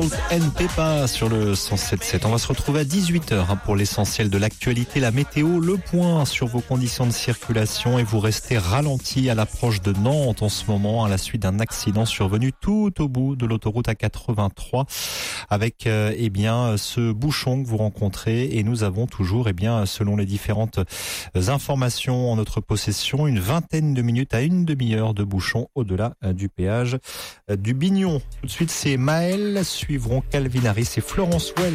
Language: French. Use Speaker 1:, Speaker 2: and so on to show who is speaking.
Speaker 1: NPPA sur le 107.7. On va se retrouver à 18h pour l'essentiel de l'actualité, la météo, le point sur vos conditions de circulation et vous restez ralenti à l'approche de Nantes en ce moment à la suite d'un accident survenu tout au bout de l'autoroute A83 avec ce bouchon que vous rencontrez et nous avons toujours selon les différentes informations en notre possession une vingtaine de minutes à une demi-heure de bouchon au-delà du péage du Bignon. Tout de suite c'est Maël, suivront Calvin Harris et Florence Welch.